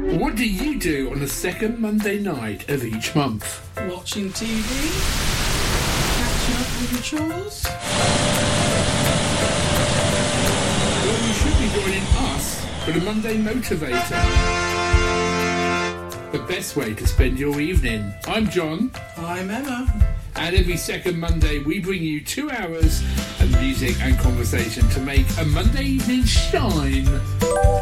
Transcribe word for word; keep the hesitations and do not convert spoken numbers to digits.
What do you do on the second Monday night of each month? Watching T V? Catching up with your chores? Well, you should be joining us for the Monday Motivator. The best way to spend your evening. I'm John. I'm Emma. And every second Monday we bring you two hours of music and conversation to make a Monday evening shine.